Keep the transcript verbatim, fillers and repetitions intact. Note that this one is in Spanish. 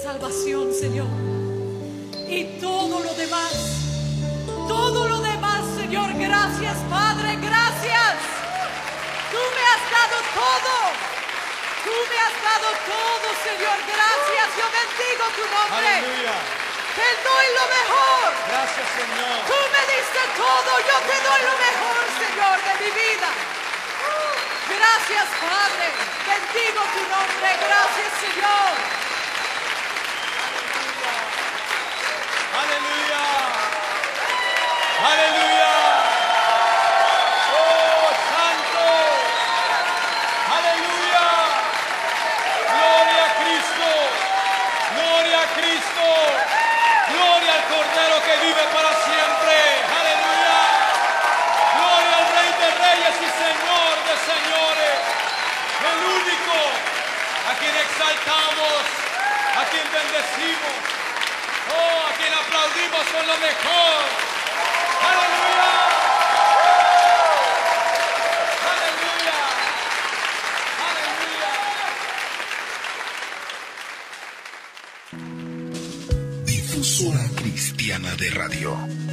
salvación, Señor. Y todo lo demás, todo lo demás, Señor, gracias, Padre, gracias. Tú me has dado todo. Tú me has dado todo, Señor, gracias. Yo bendigo tu nombre. Aleluya. Te doy lo mejor. Gracias, Señor. Tú me diste todo, yo te doy lo mejor, Señor, de mi vida. Gracias, Padre. Bendigo tu nombre. Gracias, Señor. Aleluya. Aleluya. Oh, santo. Aleluya. Gloria a Cristo. Gloria a Cristo. Gloria al Cordero que vive para siempre. Aleluya. Gloria al Rey de Reyes y Señor de Señores. El único a quien exaltamos, a quien bendecimos, oh, a quien aplaudimos con lo mejor. Aleluya. Aleluya. Aleluya. Difusora Cristiana de Radio.